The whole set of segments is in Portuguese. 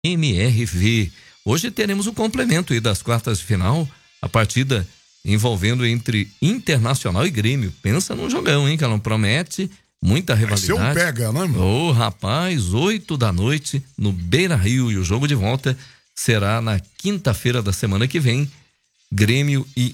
MRV. Hoje teremos o complemento aí das quartas de final, a partida envolvendo entre Internacional e Grêmio. Pensa num jogão, hein, que ela promete muita rivalidade. Vai ser um pega, né, meu? Ô, rapaz, 8 da noite no Beira-Rio, e o jogo de volta será na quinta-feira da semana que vem. Grêmio e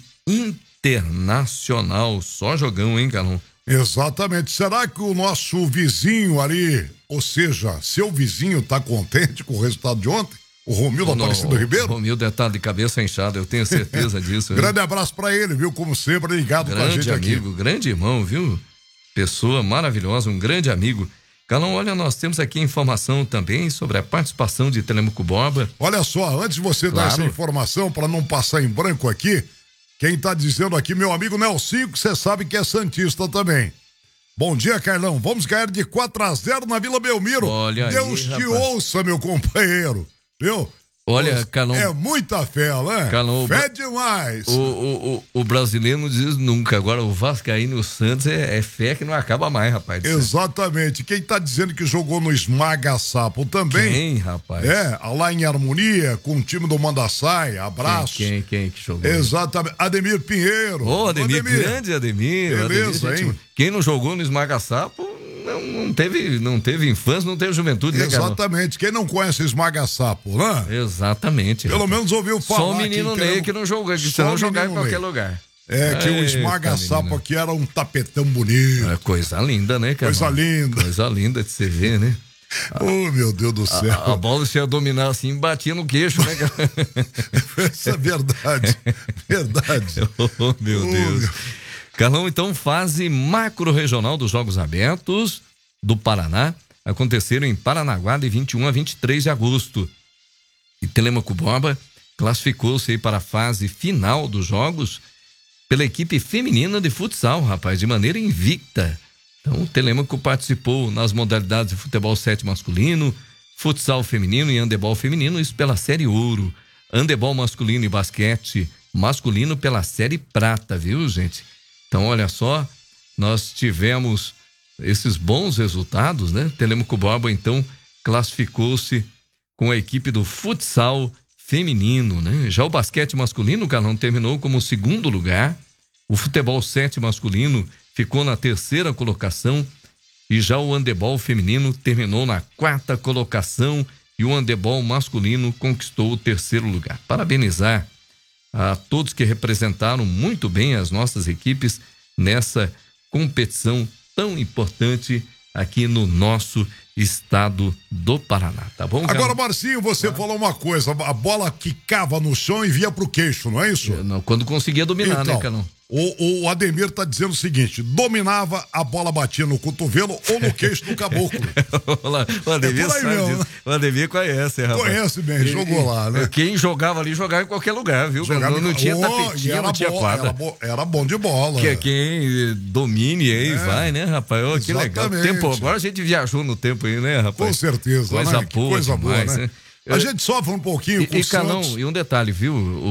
Internacional. Só jogão, hein, Calão? Exatamente. Será que o nosso vizinho ali, ou seja, seu vizinho, tá contente com o resultado de ontem? O Romildo Aparecido Ribeiro? O Romildo tá de cabeça inchada, eu tenho certeza disso. Grande abraço pra ele, viu? Como sempre, ligado com a gente aqui. Grande amigo, grande irmão, viu? Pessoa maravilhosa, um grande amigo. Calão, olha, nós temos aqui informação também sobre a participação de Telêmaco Borba. Olha só, antes de você dar essa informação, para não passar em branco aqui, quem tá dizendo aqui, meu amigo Nelsinho, que você sabe que é santista também. Bom dia, Carlão. Vamos ganhar de 4-0 na Vila Belmiro. Olha Deus aí, te rapaz. ouça, meu companheiro. Viu? Olha, Calão. É muita fé, né? Calão, fé demais. O brasileiro não diz nunca. Agora, o Vascaíno e o Santos é fé que não acaba mais, rapaz. Exatamente. Quem tá dizendo que jogou no Esmaga Sapo também? Quem, rapaz? Lá em Harmonia, com o time do Mandaçai. Abraço. Quem que jogou? Exatamente. Ademir Pinheiro. Ô, Ademir, grande Ademir. Beleza, Ademir, hein? Quem não jogou no Esmaga Sapo não teve infância, não teve juventude, né, Exatamente. Quem não conhece Esmaga Sapo, né? Exatamente. Pelo menos ouviu falar. Só o menino Ney que não jogou, que se não jogar em qualquer lugar. Que o Esmaga Sapo aqui era um tapetão bonito. É coisa linda, né, cara? Coisa linda. Coisa linda de se ver, né? Oh, meu Deus do céu. A bola, se ia dominar assim, batia no queixo, né, cara? Isso é verdade. Verdade. Oh, meu Deus. Carlão, então, fase macro-regional dos Jogos Abertos do Paraná aconteceram em Paranaguá de 21 a 23 de agosto. E Telêmaco Borba classificou-se aí para a fase final dos Jogos pela equipe feminina de futsal, rapaz, de maneira invicta. Então, o Telêmaco participou nas modalidades de futebol 7 masculino, futsal feminino e handebol feminino, isso pela Série Ouro. Handebol masculino e basquete masculino pela Série Prata, viu, gente? Então, olha só, nós tivemos esses bons resultados, né? Telêmaco Borba, então, classificou-se com a equipe do futsal feminino, né? Já o basquete masculino, o Calão, terminou como segundo lugar. O futebol 7 masculino ficou na terceira colocação. E já o handebol feminino terminou na quarta colocação. E o handebol masculino conquistou o terceiro lugar. Parabenizar a todos que representaram muito bem as nossas equipes nessa competição tão importante aqui no nosso estado do Paraná, tá bom? Agora, Marcinho, você falou uma coisa, a bola quicava no chão e via pro queixo, não é isso? Não, quando conseguia dominar, então, né, Calão? O Ademir tá dizendo o seguinte, dominava, a bola batia no cotovelo ou no queixo do caboclo. O Ademir sabe disso. O Ademir conhece, rapaz. Conhece bem, jogou lá, né? Quem jogava ali, jogava em qualquer lugar, viu? Não tinha tapetinho, não tinha quadra. Era bom de bola. Quem domine aí vai, né, rapaz? Oh, que legal. Tempo, agora a gente viajou no tempo aí, né, rapaz? Com certeza, coisa né? boa, coisa demais, boa, né? A gente sofre um pouquinho com o Calão, Santos. E um detalhe, viu?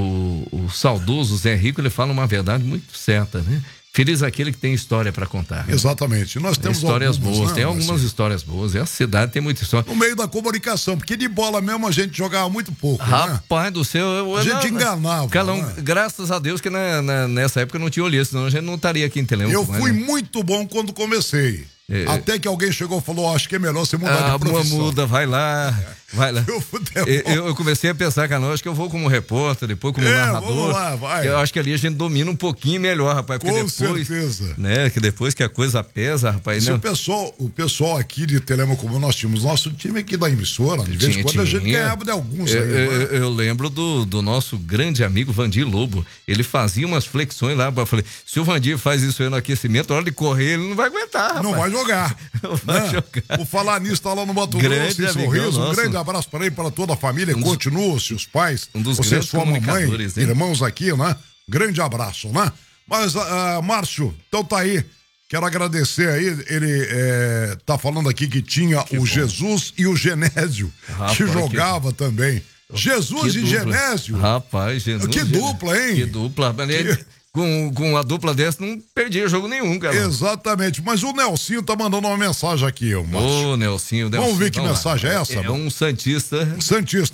O saudoso Zé Rico, ele fala uma verdade muito certa, né? Feliz aquele que tem história para contar. Né? Exatamente. Nós temos histórias algumas, boas, né, tem algumas histórias boas. E a cidade tem muita história. No meio da comunicação, porque de bola mesmo a gente jogava muito pouco. Rapaz né? do céu, a gente enganava. Calão, né? graças a Deus que nessa época não tinha olheiro, senão a gente não estaria aqui em Telêmaco. Eu fui muito bom quando comecei. Até que alguém chegou e falou, acho que é melhor você mudar de profissão. Muda, vai lá. Eu comecei a pensar, Calão, acho que eu vou como repórter, depois como narrador. Vamos lá, vai. Eu acho que ali a gente domina um pouquinho melhor, rapaz. Porque Com depois, certeza. Né, que depois que a coisa pesa, rapaz. Né? O pessoal aqui de Telêmaco, como nós tínhamos nosso time aqui da emissora, de vez em quando a gente ganhava de alguns aí. Eu lembro do nosso grande amigo Vandir Lobo. Ele fazia umas flexões lá. Eu falei, se o Vandir faz isso aí no aquecimento, a hora de correr, ele não vai aguentar, rapaz. Não vai jogar. Não vai jogar. O falar nisso tá lá no Mato Grosso, em Sorriso. Um grande abraço para ele, para toda a família. Continua, seus pais, você, sua mamãe, irmãos aqui, né? Grande abraço, né? Mas, Márcio, então tá aí. Quero agradecer aí, ele tá falando aqui que tinha o Jesus e o Genésio, que jogava também. Jesus e Genésio. Rapaz, Jesus. Que dupla, hein? Que dupla. com a dupla dessa, não perdia jogo nenhum, cara. Exatamente. Mas o Nelsinho tá mandando uma mensagem aqui, Márcio. Ô, Nelsinho. Vamos ver que mensagem é essa? É um santista. Santista.